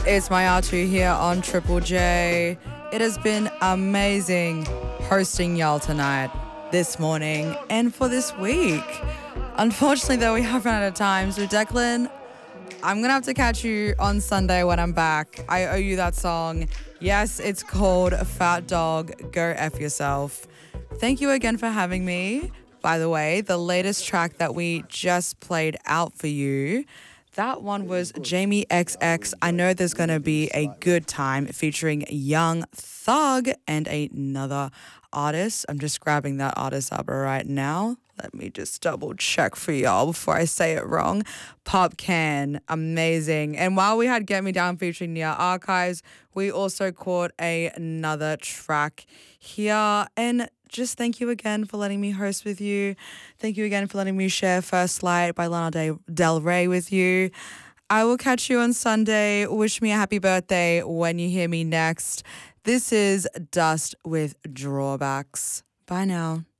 It's my R2 here on Triple J. It has been amazing hosting y'all tonight, this morning, and for this week. Unfortunately, though, we have run out of time. So, Declan, I'm going to have to catch you on Sunday when I'm back. I owe you that song. Yes, it's called Fat Dog, Go F Yourself. Thank you again for having me. By the way, the latest track that we just played out for you, that one was Jamie XX. I know there's going to be a good time featuring Young Thug and another artist. I'm just grabbing that artist up right now. Let me just double check for y'all before I say it wrong. Pop Can, amazing. And while we had Get Me Down featuring Nia Archives, we also caught another track here. And just thank you again for letting me host with you. Thank you again for letting me share First Light by Lana Del Rey with you. I will catch you on Sunday. Wish me a happy birthday when you hear me next. This is Dust with Drawbacks. Bye now.